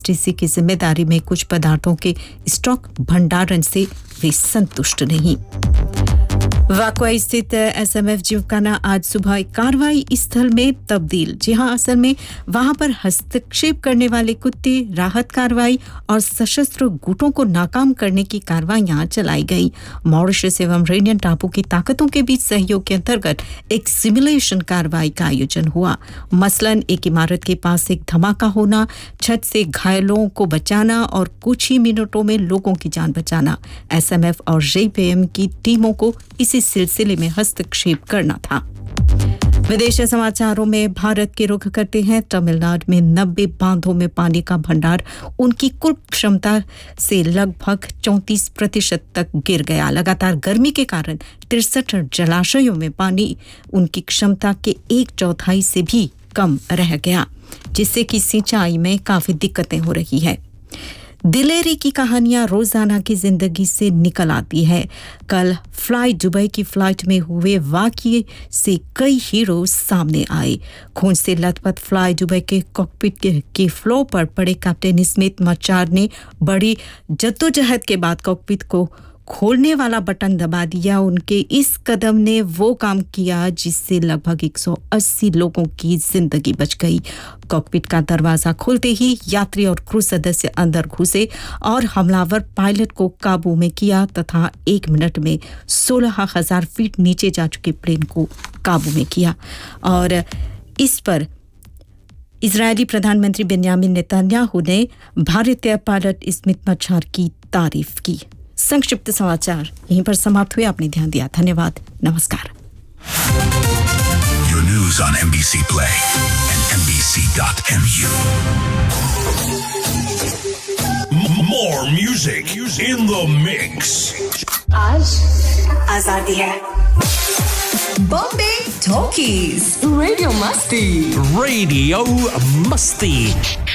STC की जिम्मेदारी में कुछ पदार्थों के स्टॉक भंडारण से वे संतुष्ट नहीं। वाकई स्थित एसएमएफ जिमखाना आज सुबह एक कार्रवाई स्थल में तब्दील। जी हां, असल में वहां पर हस्तक्षेप करने वाले कुत्ते, राहत कार्रवाई और सशस्त्र गुटों को नाकाम करने की कार्रवाइयां चलाई गई। मॉरिशस एवं रेनियन टापू की ताकतों के बीच सहयोग के अंतर्गत एक सिमुलेशन कार्रवाई का आयोजन हुआ। मसलन एक इमारत के पास एक धमाका होना, छत से घायलों को बचाना और कुछ ही मिनटों में लोगों की जान बचाना। एसएमएफ और जेपीएम की टीमों को इसी सिलसिले में हस्तक्षेप करना था। विदेशी समाचारों में भारत के रुख करते हैं। तमिलनाडु में 90 बांधों में पानी का भंडार उनकी कुल क्षमता से लगभग 34% तक गिर गया। लगातार गर्मी के कारण 63 जलाशयों में पानी उनकी क्षमता के 1/4 से भी कम रह गया, जिससे कि सिंचाई में काफी दिक्कतें हो रही है। दिलेरी की कहानियां रोजाना की जिंदगी से निकल आती है। कल फ्लाई दुबई की फ्लाइट में हुए वाकये से कई हीरो सामने आए। खून से लथपथ फ्लाई दुबई के कॉकपिट के फ्लोर पर पड़े कैप्टन स्मिथ मचार ने बड़ी जद्दोजहद के बाद कॉकपिट को खोलने वाला बटन दबा दिया। उनके इस कदम ने वो काम किया जिससे लगभग 180 लोगों की जिंदगी बच गई। कॉकपिट का दरवाजा खुलते ही यात्री और क्रू सदस्य अंदर घुसे और हमलावर पायलट को काबू में किया तथा 1 मिनट में 16,000 फीट नीचे जा चुके प्लेन को काबू में किया। और इस पर इजरायली प्रधानमंत्री बेंयामिन नेतन्याहू ने भारतीय पायलट स्मिथ मचार की तारीफ की। संक्षिप्त समाचार यहीं पर समाप्त हुए। आपने ध्यान दिया, धन्यवाद, नमस्कार। Your news on NBC Play and NBC.mu. More music in the mix. आज आजादी है। Bombay Talkies. Radio Musti. Radio Musti.